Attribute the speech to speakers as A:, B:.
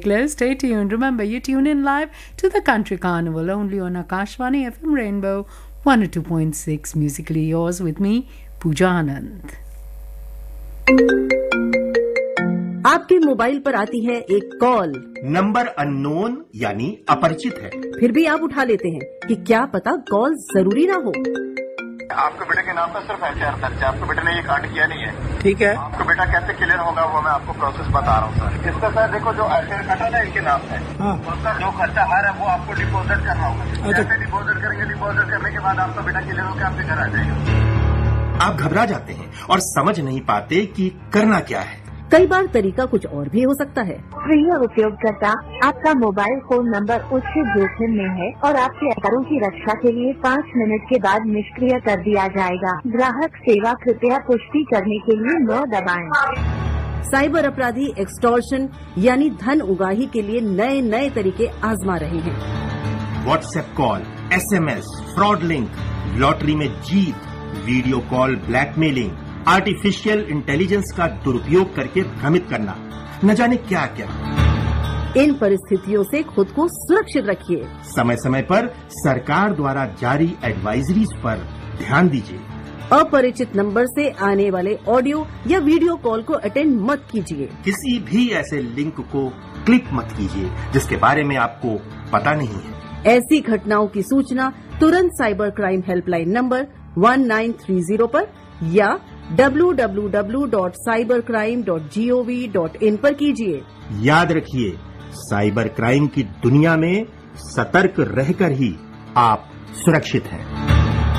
A: clear. Stay tuned. Remember, you tune in live to the Country Carnival only on Akashvani FM Rainbow 102.6. Musically yours with me, Pooja Anand.
B: आपके mobile पर आती है एक call,
C: number unknown यानी अपरिचित है,
B: फिर भी आप उठा लेते हैं कि क्या पता कॉल जरूरी ना हो।
D: आपके बेटे के नाम पर सिर्फ एफआईआर दर्ज है, आपके बेटे ने ये कांड किया नहीं है।
C: ठीक है,
D: आपका बेटा कैसे क्लियर होगा वो मैं आपको प्रोसेस बता रहा हूँ सर। इसका सर देखो जो एफआईआर कटा ना इनके नाम है, उसका जो खर्चा हर है वो आपको डिपॉजिट करना होगा। जैसे डिपॉजिट करेंगे, डिपॉजिट करने के बाद आपका बेटा क्लियर होकर आपके घर आ जाएगा।
C: आप घबरा जाते हैं और समझ नहीं पाते कि करना क्या है।
B: कई बार तरीका कुछ और भी हो सकता है।
E: प्रिय उपयोगकर्ता, आपका मोबाइल फोन नंबर उच्च जोखिम में है और आपके आधारों की रक्षा के लिए 5 मिनट के बाद निष्क्रिय कर दिया जाएगा। ग्राहक सेवा कृपया पुष्टि करने के लिए 9 दबाएं।
B: साइबर अपराधी एक्सटॉर्शन यानी धन उगाही के लिए नए नए तरीके आजमा रहे हैं।
C: WhatsApp call, SMS, fraud link, lottery में जीत, video call blackmailing, artificial intelligence का दुरुपयोग करके भ्रमित करना, न जाने क्या क्या।
B: इन परिस्थितियों से खुद को सुरक्षित रखिए।
C: समय समय पर सरकार द्वारा जारी एडवाइजरीज पर ध्यान दीजिए।
B: अपरिचित नंबर से आने वाले ऑडियो या वीडियो कॉल को अटेंड मत कीजिए।
C: किसी भी ऐसे लिंक को क्लिक मत कीजिए जिसके बारे में आपको पता नहीं है।
B: ऐसी घटनाओं की सूचना तुरंत साइबर क्राइम हेल्पलाइन नंबर 1930 पर या www.cybercrime.gov.in पर कीजिए।
C: याद रखिए, साइबर क्राइम की दुनिया में सतर्क रहकर ही आप सुरक्षित हैं।